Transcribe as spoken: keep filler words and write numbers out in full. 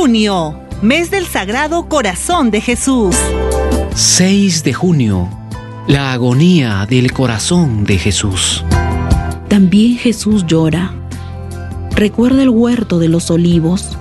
Junio, mes del Sagrado Corazón de Jesús. seis de junio, la agonía del corazón de Jesús. También Jesús llora. Recuerda el huerto de los olivos,